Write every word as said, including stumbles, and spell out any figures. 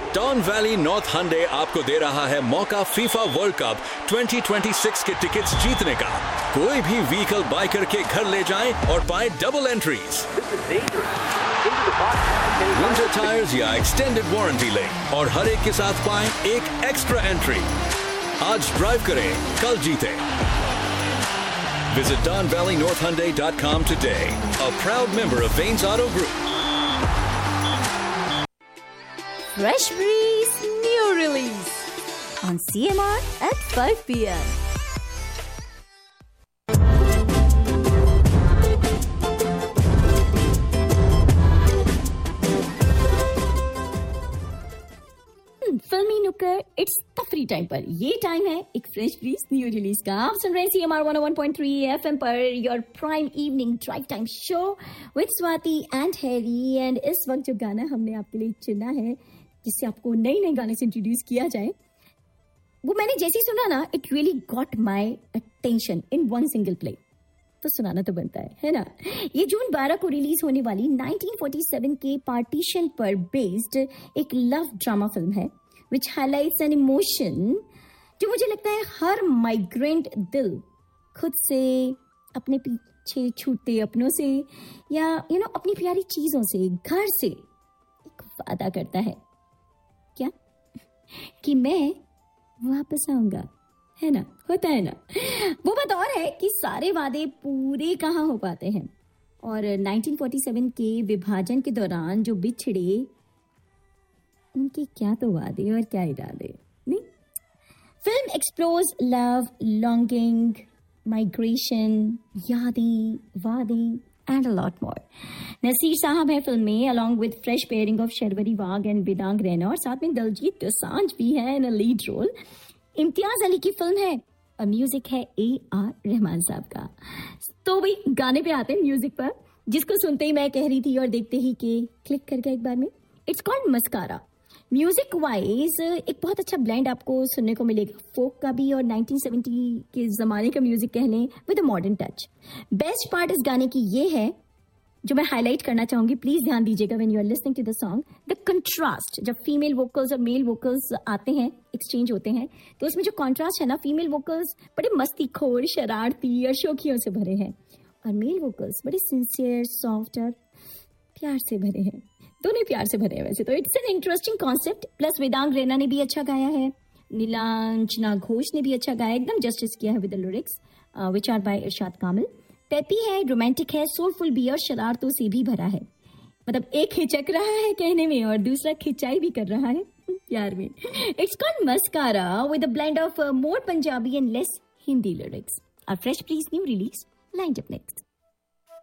Don valley north हंडे आपको दे रहा है मौका FIFA world cup twenty twenty six के टिकट्स जीतने का। कोई भी व्हीकल बाय करके घर ले जाएं और पाएं डबल एंट्रीज, विंटर टायर्स या एक्सटेंडेड वारंटी लें और हर एक के साथ पाएं एक एक्स्ट्रा एंट्री। आज ड्राइव करें, कल जीतें। Visit don valley north hyundai dot com today, a proud member of Vanes Auto Group. Fresh Breeze new release on C M R at five p m फिल्मी नुक्कड़ इट्स तफरी time पर ये time है एक fresh bridge new release का। आप सुन रहे हैं CMR one O one point three FM per your prime evening drive time show with Swati and Harry. And इस वक्त जो गाना हमने आपके लिए चुना है जिससे आपको नए नए गाने से इंट्रोड्यूस किया जाए, वो मैंने जैसे ही सुना ना, it really got my attention in one single play. तो सुनाना तो बनता है है ना। ये जून बारह को रिलीज होने वाली नाइनटीन फोर्टी सेवन के पार्टीशन पर बेस्ड एक लव ड्रामा फिल्म है विच हाईलाइट्स एन इमोशन जो मुझे लगता है हर माइग्रेंट दिल खुद से, अपने पीछे छूटते अपनों से या यू you नो know, अपनी प्यारी चीजों से, घर से एक वादा करता है क्या कि मैं वापस आऊंगा, है ना। होता है ना। वो बात और है कि सारे वादे पूरे कहाँ हो पाते हैं। और नाइनटीन फोर्टी सेवन के विभाजन के दौरान जो बिछड़े, उनके क्या तो वादे और क्या इरादे। नहीं, film explores love, longing, migration, यादें, वादे and a lot more. Naseer साहब है फिल्म में along with fresh pairing of Sharvari Wagh and Vedang Raina, और साथ में दलजीत दोसांझ भी है इन a lead role. Imtiaz Ali की फिल्म है और म्यूजिक है ए आर रहमान साहब का। तो भाई गाने पे आते हैं, म्यूजिक पर, जिसको सुनते ही मैं कह रही थी और देखते ही कि क्लिक कर गया एक बार में। It's called mascara. Music wise एक बहुत अच्छा ब्लेंड आपको सुनने को मिलेगा, फोक का भी और नाइनटीन सेवेंटी के जमाने का म्यूजिक कह लें with a modern touch. Best part इस गाने की ये है जो मैं हाईलाइट करना चाहूंगी, प्लीज ध्यान दीजिएगा when you are listening to the song, the contrast. जब फीमेल वोकल्स और मेल वोकल्स आते हैं, एक्सचेंज होते हैं, तो उसमें जो कॉन्ट्रास्ट है ना, फीमेल वोकल्स बड़े मस्तीखोर, शरारती और शौकियों से भरे हैं और मेल वोकल्स बड़े सिंसियर, सॉफ्ट और प्यार से भरे हैं। दोनों प्यार से भरे हैं वैसे तो। It's an interesting concept. Plus Vedang Raina ने भी अच्छा गाया है, नीलांजना घोष ने भी अच्छा गाया, एकदम जस्टिस किया है with the lyrics which are bye Irshad Kamil. Peppy है, रोमांटिक है, सोलफुल भी और शरारतों से भी भरा है। मतलब एक हिचक रहा है कहने में और दूसरा खिंचाई भी कर रहा है प्यार में। It's called mascara with a blend of more Punjabi and less Hindi lyrics. Our fresh breeze new release lined up next.